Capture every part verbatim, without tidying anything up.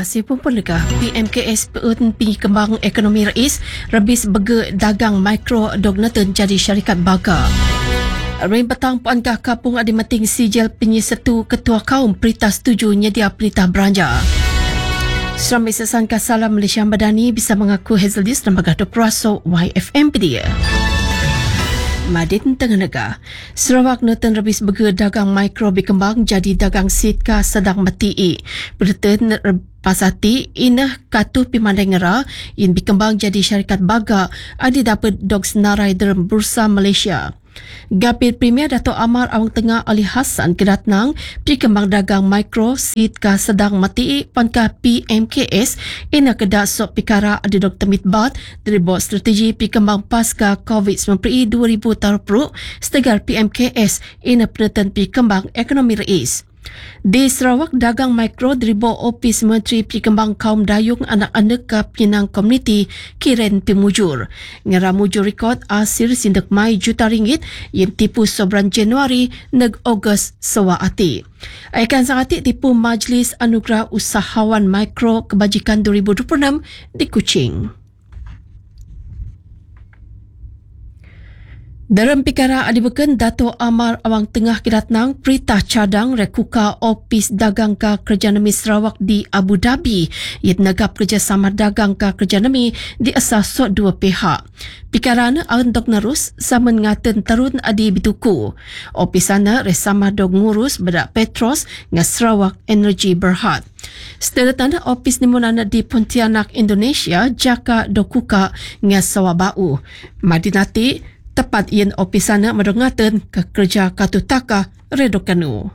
kasih pun penegah P M K S Peun Pi Kembang Ekonomi Rais rebis bega dagang mikro dognatan jadi syarikat baga. Rin petang puankah kapung adi meting sijil penyesetu ketua kaum perintah setuju nyedia perintah belanja. Seramai sesangka salam Malaysia Madani bisa mengaku Hazeldis dan Bagado Praso Y F M P dia. Madin Tengah Negara, Sarawak Neten rebis bega dagang mikro berkembang jadi dagang sitka sedang mati. Berten pasati inah katu pimandai ngera yang berkembang jadi syarikat baga adi dapat dog senarai dalam Bursa Malaysia. Gapit Premier Dato' Amar Awang Tengah Ali Hassan kedatnang perkembang dagang mikro sitka sedang mati pankah P M K S ina kedak sok pikara adi Doktor Mitbat dari Bot Strategi Perkembang Pasca COVID sembilan belas dua ribu tarpru setegar P M K S ina penelitian perkembang ekonomi rais. Di Sarawak, dagang mikro diribo Opis Menteri Perkembang Kaum Dayung Anak-anak ke Penyenang Komuniti Kiren Pimujur. Ngera mujur rekod asir sindak mai juta ringgit yang tipu sobran Januari neg Ogos sewa ati. Aikan sangati tipu Majlis Anugerah Usahawan Mikro Kebajikan dua ribu dua puluh enam di Kuching. Dalam pikara adibeken Dato' Amar Awang Tengah Kiratnang perintah cadang rekuka Opis Dagang ka Kerjanami Sarawak di Abu Dhabi yang negap kerjasama dagang ka Kerjanami di asas sok dua pihak. Pikarana untuk nerus sama ngaten terun adi bituku. Opisana resama dog ngurus bedak Petros nga Sarawak Energy Berhad. Setelah tanda opis nimunana di Pontianak Indonesia jaka dokuka nga Sawabau. Madinati tepat ian opisana madongatan ke kerja katutaka redokanu.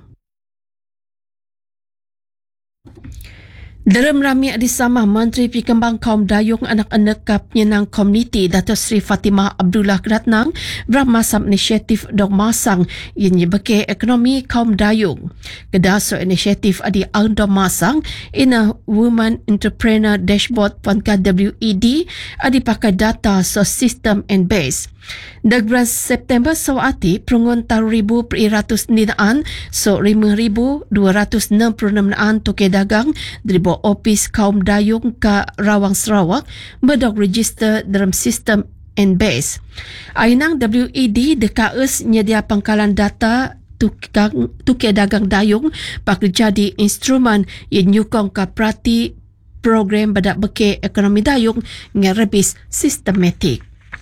Dalam rami adisama Menteri Perkembang Kaum Dayung Anak-anak ke Penyenang Komuniti Dato' Sri Fatimah Abdullah Kedatnang bermasam inisiatif Dog Masang yang nyebeke ekonomi kaum dayung. Kedaso inisiatif adi ang Dog Masang ina Women Entrepreneur Dashboard Panka W E D adi pakai data so system and base. Dagras September sawati perungun taru ribu peratus ninaan so lima ribu dua ratus enam puluh enam naan toke dagang daribo Opis Kaum Dayung ka Rawang Sarawak berdog register dalam sistem and base. Ainang W E D dekaes nyedia pangkalan data tukang tuke dagang dayung pak jadi instrumen yang nyukong ka prati program badak beke ekonomi dayung ngerebis sistematik.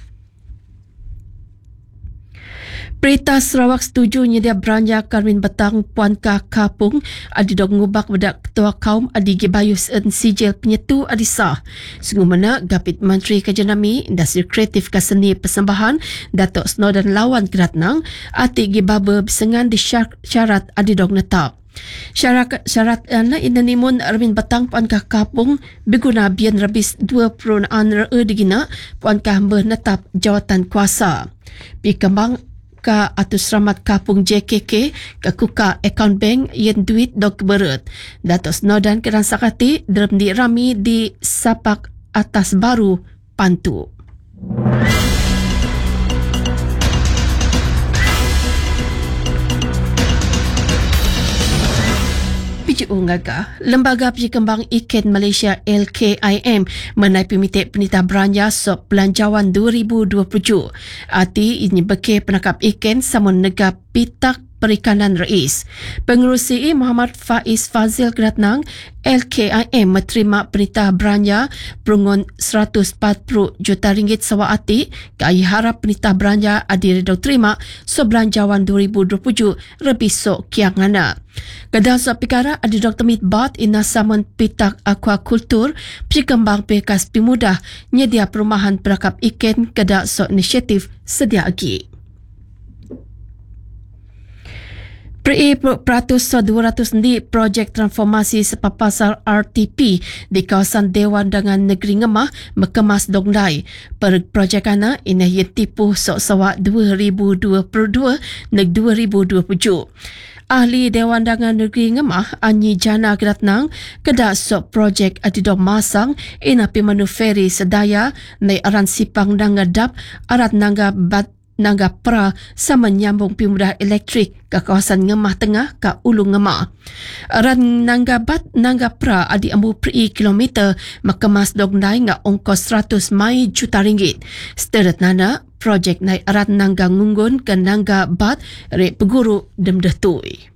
Perintah Sarawak setuju nyedia belanja Karwin Betang Puankah Kapung adi dog ngubak bedak ketua kaum adi gibayus en sijil penyetu adi sah. Sungguh mana Gapit Menteri Kerjanami Industri Kreatif ke Seni Persembahan Dato' Snowden Lawan Keratnang ati gibaba bisengan di syarat adi dog netap. Syarat syarat ana inanimun Armin Betang Puankah Kapung berguna bian rebis dua puluh an re digina Puankah menetap jawatan kuasa. Perkembang ka atus ramat kapung J K K ke kuka account bank yen duit dog berut. Dato' Snowden keran sakati dalam di rami di Sapak Atas Baru Pantu. Ungaga, Lembaga Perkembang Ikan Malaysia L K I M menai pemitik penitah belanja sok belanjawan dua ribu dua puluh. Ati ini beke penangkap ikan samun negap pitak Perikanan Rais. Pengerusi Muhammad Faiz Fazil Keratnang L K I M menerima perintah belanja perungun seratus empat puluh juta ringgit sawati kai harap perintah belanja adi redau terima so belanjawan dua ribu dua puluh lebih sok kiangana. Kedah so pikara adi Doktor Mitbat ina saman pitak aquakultur perkembang pekas pimudah nyedia perumahan perakap ikan kedah so inisiatif sedia lagi. Peri peratus so dua ratus di projek transformasi sepapasar R T P di kawasan Dewan Dengan Negeri Ngemah Mekemas Donglai. Per projek ana ina yang tipu sok sawak dua ribu dua puluh dua neg dua ribu dua puluh. Ahli Dewan Dengan Negeri Ngemah Anyi Jana Keratnang kedak sok projek adidom masang ina pimanu feri sedaya nai aran sipang nangadap arat nangga bat Nangga Pra sama nyambung pimudah elektrik ke kawasan Ngemah Tengah ke Ulu Ngemah. Ran Nangga Bat Nangga Pra adi ambu per kilometer makemas dognai nga ongkos seratus mai juta ringgit. Sederet nana projek naik ran Nangga Ngunggun ke Nangga Bat rek peguru dem detui.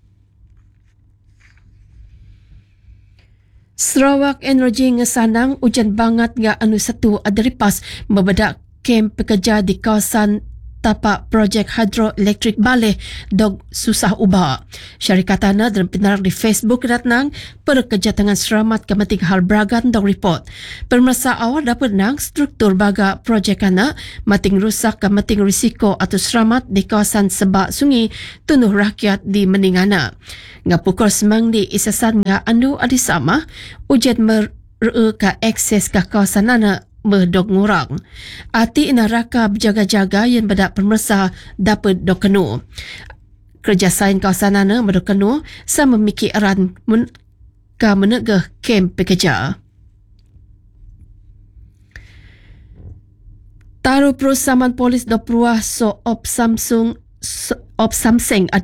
Sarawak Energy ngesanang hujan bangat nga anu satu aderipas membedak kem pekerja di kawasan tapak projek hidroelektrik Baleh dog susah ubah. Syarikatana dalam penarak di Facebook ratnang pekerja tangan selamat kementing hal Bragan dog report. Permasa awal dapat nang struktur baga projek ana mating rusak kementing risiko atau selamat di kawasan sebak sungai tunuh rakyat di Meningana. Nga pukul semang di isasan nga andu adisama ujian mer ka akses ke kawasan ana merdok ngurang. Ati naraka berjaga-jaga yang bedak pemersa dapat dok kenu. Kerja sain kawasan ana merdok kenu sama memikir eran men ka menegah kem pekerja. Taruh perusahaan polis do peruah so op Samsung so, op Samsung